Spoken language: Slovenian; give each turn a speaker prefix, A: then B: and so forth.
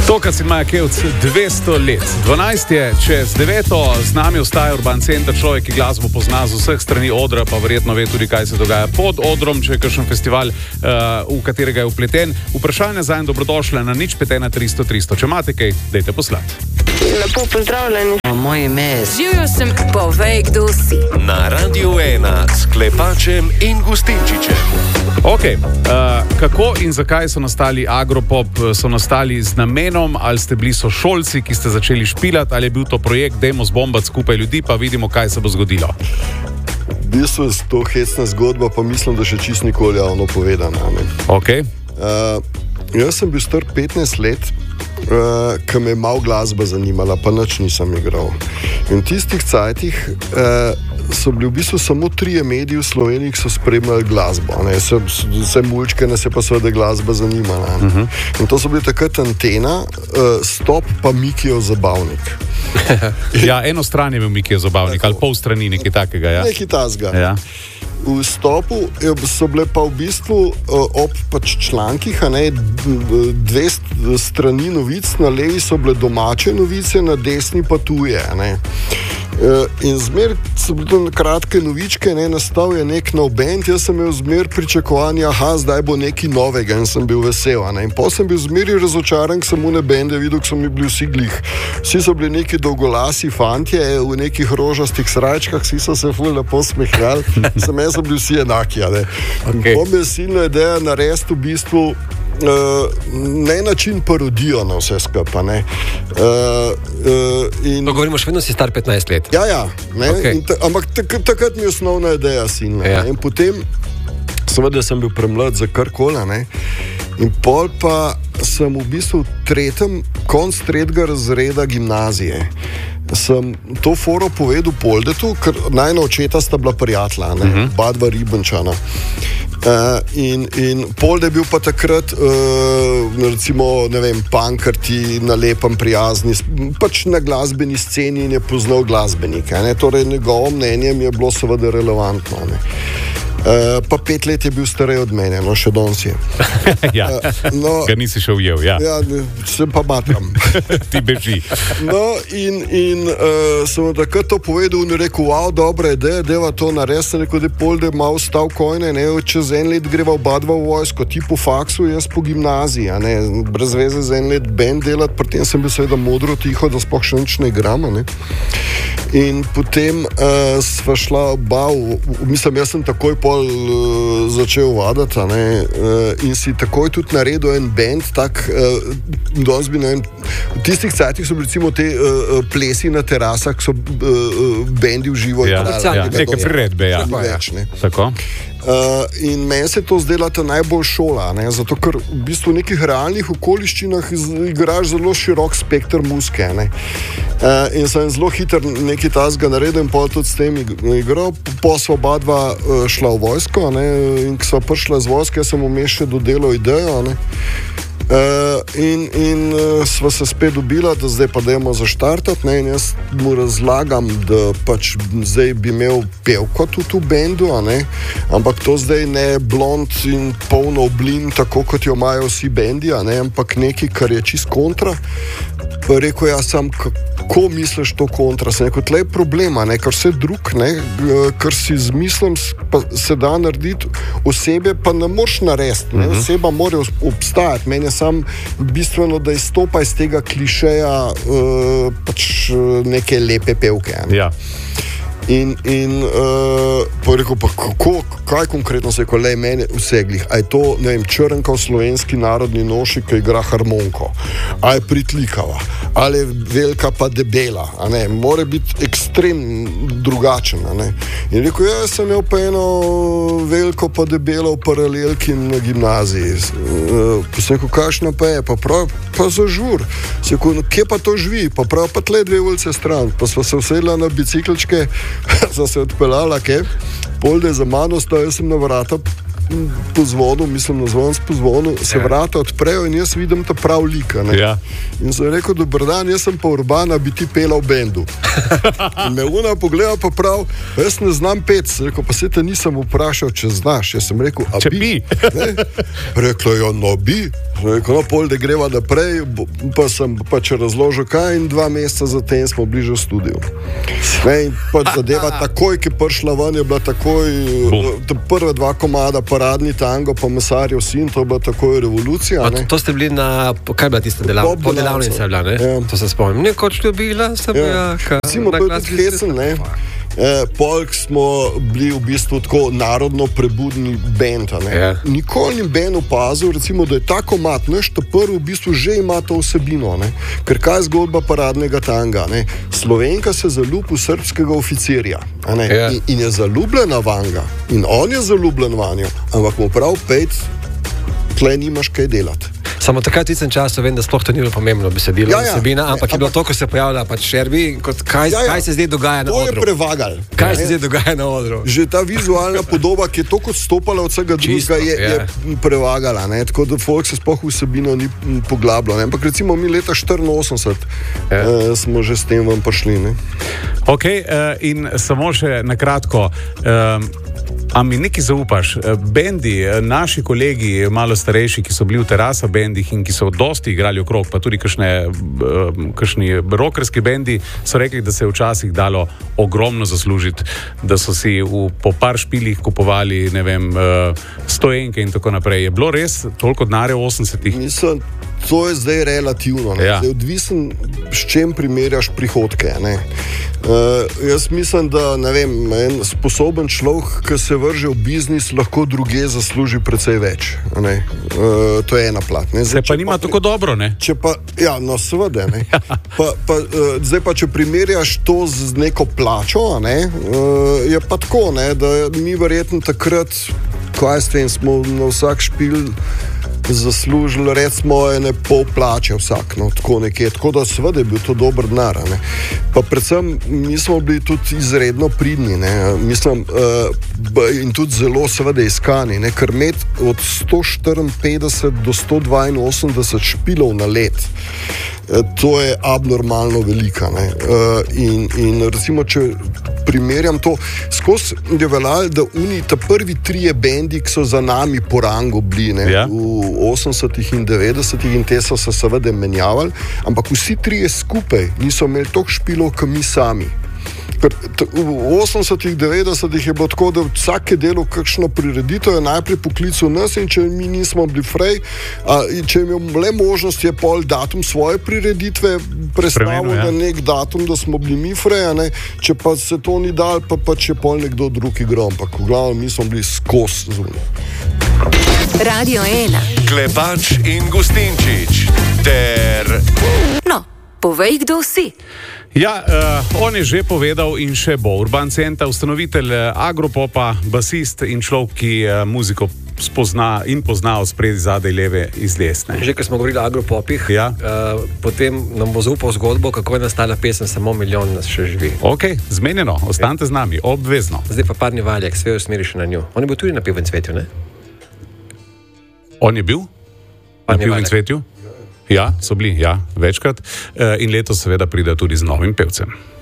A: Tokrat si Maja Kevc 200 let. 12 je čez 9. Z nami ostaja Urban Center, človek, ki glasbo pozna z vseh strani odra, pa verjetno ve tudi, kaj se dogaja pod odrom, če je kakšen festival, v katerega je vpleten. Vprašanje za en dobrodošle na 051 300 300. Če imate kaj, dajte poslati.
B: Lepo pozdravljeni.
C: Moje ime je
D: Živjo sem, povej, kdo si.
E: Na Radiu 1 s Klepačem in Gustinčičem.
A: Ok, kako in zakaj so nastali Agropop? So nastali z namenom, ali ste bili sošolci, ki ste začeli špilati, ali je bil to projekt, dajmo zbombati skupaj ljudi, pa vidimo, kaj se bo zgodilo?
F: V bistvu je to hecna zgodba, pa mislim, da še čist nikoli javno povedana.
A: Ok.
F: Jaz sem bil star 15 let, ko me je malo glasba zanimala, pa nič nisem igral. In v tistih cajtih so bili v bistvu samo 3 mediji v Sloveniji, ki so spremljali glasbo. Vse mulčke nas je pa seveda glasba zanimala. In to so bili takrat Antena, Stop pa Mikijev Zabavnik.
A: Ja, eno stran je bil Mikijev Zabavnik, ali pol strani, nekaj takega. Ja?
F: Nekaj tasga.
A: Ja.
F: V Stopu so bile pa v bistvu ob člankih 2 strani novic, na levi so bile domače novice, na desni pa tuje. In zmer so bile to kratke novičke, nastal je nek nov band, jaz sem imel zmer pričakovanja, zdaj bo nekaj novega in sem bil vesel. In potem sem bil zmer razočaran, ko sem une bende videl, ko so mi bili vsi glih. Vsi so bili neki dolgolasi fantje v nekih rožastih srajčkah, vsi so se ful lepo smehljali, sem bili vsi enaki. Okay. Potem je silna ideja narediti v bistvu na način parodijo na vse skupaj.
C: Govorimo še vedno, si star 15 let.
F: Ja.
C: Okay.
F: Ampak takrat mi je osnovna ideja silna. Ja. In potem, seveda sem bil premlad za karkoli. In pol pa sem v bistvu konc 3. razreda gimnazije. Sem to foro povedal Poldetu, ker najna očeta sta bila prijatelja, Badva Ribenčana. In Polde je bil pa takrat, recimo, punkerti, na lepem, prijazni, pač na glasbeni sceni in je poznal glasbenike. Torej, njegovo mnenje mi je bilo seveda relevantno. Pa 5 let je bil starej od mene, še danes je.
A: Ja, ga nisi še ujel, ja.
F: Ja, sem pa matram.
A: Ti beži.
F: In sem takrat to povedal in rekel, dobra ideja, deva to narediti, sem rekel, da je Polde malo stav kojne, čez en let greva oba dva v vojsko, ti po faksu, jaz po gimnaziji, brez veze za en let band delati, pri tem sem bil seveda modro tiho, da sploh še nič ne igram. In potem sva šla oba, mislim, jaz sem takoj začel vadati in si takoj tudi naredil en band, v tistih cajtih so recimo te plesi na terasah, so bendi v živo.
A: Neke priredbe, ja. Tako.
F: In meni se to zdela ta najbolj šola, zato ker v bistvu v nekih realnih okoliščinah igraš zelo širok spekter muzike. In sem zelo hiter nekaj tasga naredil in pol tudi s tem igral. Po sva oba dva šla v vojsko in ko sva prišla z vojske, jaz sem vmes še dodelal idejo. In sva se spet dobila, da zdaj pa dajmo zaštartati, in jaz mu razlagam, da pač zdaj bi imel pevko tudi v bendu, ampak to zdaj ne blond in polno oblin, tako kot jo imajo vsi bendi, ampak nekaj, kar je čist kontra. Pa rekel, sam kako misliš to kontra? Sem rekel, tle je problema, ker vse drug, kar si z mislim se da narediti, osebe pa ne moreš narediti, oseba mora obstajati. Meni je sam bistveno, da izstopa iz tega klišeja pač neke lepe pevke.
A: Ja.
F: In rekel, pa kako, kaj konkretno se je, ko le meni vse glih, a je to, črnkav slovenski narodni noši, ki igra harmonko, a je pritlikava, ali je velika pa debela, mora biti ekstrem drugačen. In rekel, jaz sem imel pa eno veliko pa debelo v paralelki na gimnaziji. Pa sem rekel, kakšna pa je, pa prav, pa za žur. Sem rekel, kje pa to živi, pa prav, pa tle 2 ulice stran, pa sva se usedla na biciklčke, sva se odpeljala, Polde za mano stal, jaz sem na vrata pozvonu, mislim na zvonc pozvonu, se vrata odprejo in jaz vidim ta prav lika.
A: Ja.
F: In sem rekel, dober dan, jaz sem pa Urbana, bi ti pela v bendu. In me ona pogleda pa prav, jaz ne znam pet, sem rekel, pa se te nisem vprašal, če znaš. Jaz sem rekel, a
A: če bi.
F: Rekla, ja, no bi. Rekel, no, pol, da greva naprej, pa sem pač razložil, kaj in 2 meseca zatem smo bliže v studiu. Ne, in pač zadeva takoj, ki je prišla ven, je bila takoj, prve 2 komada, Paradni tango, pa Mesarjev sin, to je bila takoj revolucija.
C: To ste bili na, kaj je bila tista delavnica je bila, ne? Ja. To se spomnim. Nekoč ljubila sem jaka.
F: Recimo, to je tudi hecen, ne? Polk smo bili v bistvu tako narodno prebudni bend. Nikoli ni bend opazil, recimo, da je ta komad, naš prvi v bistvu že ima to vsebino. Ne? Ker kaj je zgodba Paradnega tanga? Ne? Slovenka se zaljubi v srbskega oficirja in je zaljubljena vanga in on je zaljubljen vanjo, ampak mu prav pejt, tle nimaš kaj delati.
C: Samo takrat v tistem času vem, da sploh to ni bilo pomembno besedilo, vsebina, ampak je bilo to, ko se pojavlja pač Šerbi, kaj se zdaj dogaja na odru.
F: To je prevagal.
C: Kaj se zdaj dogaja na odru?
F: Že ta vizualna podoba, ki je toliko odstopala od vsega drugega, je prevagala. Ne? Tako da folk se sploh vsebino ni poglabljal. Ampak recimo mi leta 84 smo že s tem vam prišli. Ne?
A: Ok, in samo še na kratko. A mi nekaj zaupaš? Bendi, naši kolegi, malo starejši, ki so bili v Terasa bendih in ki so dosti igrali okrog, pa tudi kakšni rockerski bendi, so rekli, da se je včasih dalo ogromno zaslužiti, da so si po par špilih kupovali, ne vem, stojenke in tako naprej. Je bilo res toliko denarja v 80-ih?
F: Mislim, to je zdaj relativno. Zdaj odvisen, s čem primerjaš prihodke. Jaz mislim, da en sposoben človek, ki se vrže v biznis, lahko druge zasluži precej več. To je ena plat.
A: Se pa nima tako dobro, ne?
F: No, seveda. Zdaj pa, če primerjaš to z neko plačo, je pa tako, da mi verjetno takrat, kaj s tem, smo na vsak špil zaslužili recimo pol plače vsak, tako nekje. Tako da seveda je bil to dober denar. Pa predvsem mi smo bili tudi izredno pridni, mislim, in tudi zelo seveda iskani, ker imeti od 154 do 182 špilov na let, to je abnormalno velika. In recimo, če primerjam to, skozi je veljalo, da ta prvi 3 bendi, ki so za nami po rangu bili v 80-ih in 90-ih in te so se seveda menjavali, ampak vsi 3 skupaj niso imeli toliko špilov, kot mi sami. Ker v 80-ih, 90-ih je bilo tako, da vsak je delal kakšno prireditev, je najprej poklical nas in če mi nismo bili frej, če je imel le možnost, je pol datum svoje prireditve prestavil na nek datum, da smo bili mi frej, če pa se to ni dal, pa če pol nekdo drug igral, ampak v glavnem mi smo bili skozi zunaj.
D: Radio 1.
E: Klepač in Gustinčič ter...
D: No, povej, kdo si.
A: Ja, on je že povedal in še bo. Urban Centa, ustanovitelj Agropopa, basist in človek, ki muziko spozna in pozna od spredi, zadaj, leve, iz desne.
C: Že, ko smo govorili o Agropopih, potem nam bo zaupal zgodbo, kako je nastala pesem Samo milijon nas še živi.
A: Ok, zmenjeno, ostanite z nami, obvezno.
C: Zdaj pa Parni Valjak, sve usmeriš na njo. On je bil tudi na Pivem cvetju, ne?
A: On je bil? Na Pivem cvetju? Ja, so bili, večkrat. In letos seveda pride tudi z novim pevcem.